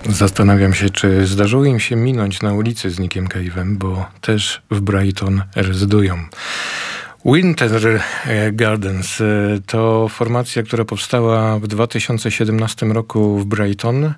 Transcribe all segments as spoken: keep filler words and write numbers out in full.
Zastanawiam się, czy zdarzyło im się minąć na ulicy z Nickiem Cave'em, bo też w Brighton rezydują. Winter Gardens to formacja, która powstała w dwa tysiące siedemnastym roku w Brighton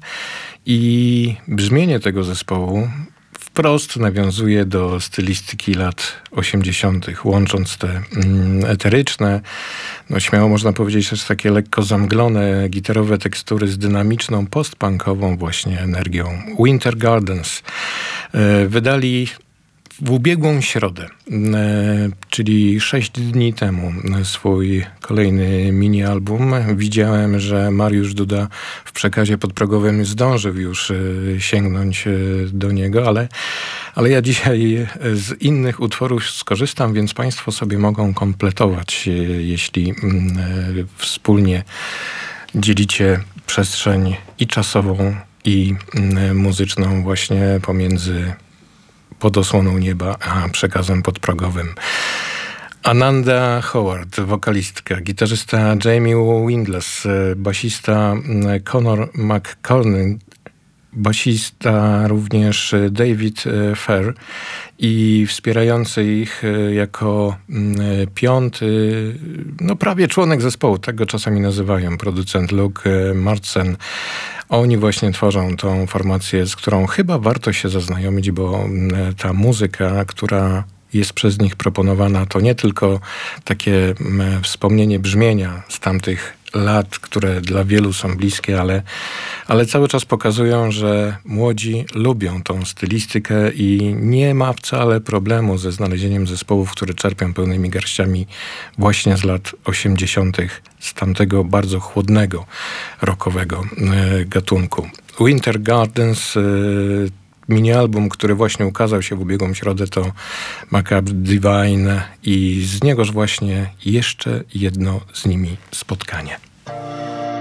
i brzmienie tego zespołu wprost nawiązuje do stylistyki lat osiemdziesiątych, łącząc te mm, eteryczne, no śmiało można powiedzieć też takie lekko zamglone gitarowe tekstury z dynamiczną, postpunkową właśnie energią. Winter Gardens e, wydali w ubiegłą środę, e, czyli sześć dni temu, swój kolejny mini-album. Widziałem, że Mariusz Duda w przekazie podprogowym zdążył już e, sięgnąć e, do niego, ale, ale ja dzisiaj z innych utworów skorzystam, więc Państwo sobie mogą kompletować, e, jeśli e, wspólnie dzielicie przestrzeń i czasową, i e, muzyczną właśnie pomiędzy pod osłoną nieba, a przekazem podprogowym. Ananda Howard, wokalistka, gitarzysta Jamie Windlass, basista Conor McCormick, basista również David Fair i wspierający ich jako piąty, no prawie członek zespołu, tak go czasami nazywają, producent Luke Martsen. Oni właśnie tworzą tą formację, z którą chyba warto się zaznajomić, bo ta muzyka, która jest przez nich proponowana, to nie tylko takie wspomnienie brzmienia z tamtych lat, które dla wielu są bliskie, ale, ale cały czas pokazują, że młodzi lubią tą stylistykę i nie ma wcale problemu ze znalezieniem zespołów, które czerpią pełnymi garściami właśnie z lat osiemdziesiątych, z tamtego bardzo chłodnego, rockowego e, gatunku. Winter Gardens, e, mini-album, który właśnie ukazał się w ubiegłą środę, to Macabre Divine i z niegoż właśnie jeszcze jedno z nimi spotkanie.